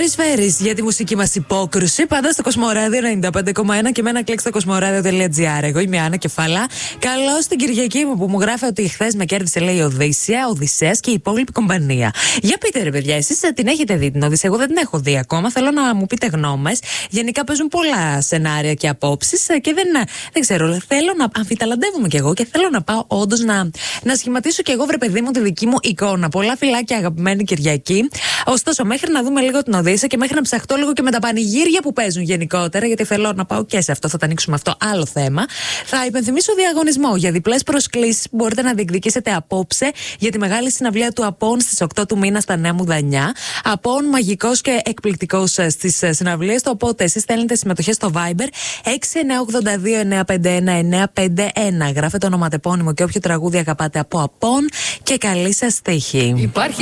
Θοδωρής Βέρης για τη μουσική μας υπόκρουση. Πάντα στο Κοσμοράδιο 95,1 και με ένα κλικ στο κοσμοράδιο.gr. Εγώ είμαι η Άννα Κεφάλα. Καλώς την Κυριακή μου που μου γράφει ότι χθες με κέρδισε, λέει, Οδύσσεας και η υπόλοιπη κομπανία. Για πείτε, ρε παιδιά, εσείς την έχετε δει την Οδύσσεα? Εγώ δεν την έχω δει ακόμα. Θέλω να μου πείτε γνώμες. Γενικά παίζουν πολλά σενάρια και απόψεις και δεν ξέρω. Θέλω να αμφιταλαντεύομαι κι εγώ και θέλω να πάω όντως να σχηματίσω κι εγώ, βρε παιδί μου, τη δική μου εικόνα. Πολλά φιλάκια, αγαπημένη Κυριακή. Ωστόσο, μέχρι να δούμε λίγο την Οδύσσεια και μέχρι να ψαχτώ λίγο και με τα πανηγύρια που παίζουν γενικότερα, γιατί θέλω να πάω και σε αυτό, θα τα ανοίξουμε αυτό άλλο θέμα. Θα υπενθυμίσω διαγωνισμό για διπλές προσκλήσεις που μπορείτε να διεκδικήσετε απόψε για τη μεγάλη συναυλία του Απών στις 8 του μήνα στα Νέα Μουδανιά. Απών μαγικός και εκπληκτικός στις συναυλίες του. Οπότε εσείς στέλνετε συμμετοχές στο Viber 6982-951-951. Γράφετε ονοματεπώνυμο και όποιο τραγούδι αγαπάτε από Απών και καλή σας τύχη. Υπάρχει